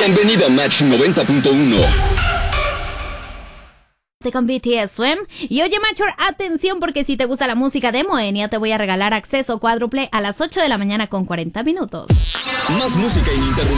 Bienvenido a Match 90.1. Con BTS Swim. Y oye, Machor, atención, porque si te gusta la música de Moenia, te voy a regalar acceso cuádruple a las 8 de la mañana con 40 minutos. Más música ininterrumpida.